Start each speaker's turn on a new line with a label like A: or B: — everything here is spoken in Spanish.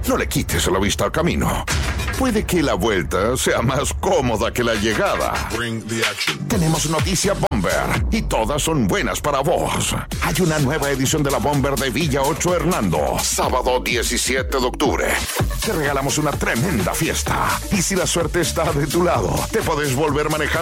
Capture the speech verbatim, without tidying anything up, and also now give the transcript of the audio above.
A: no le quites la vista al camino. Puede que la vuelta sea más cómoda que la llegada. Tenemos noticia Bomber y todas son buenas para vos. Hay una nueva edición de la Bomber de Villa ocho Hernando, sábado diecisiete de octubre. Te regalamos una tremenda fiesta y si la suerte está de tu lado, te podés volver manejando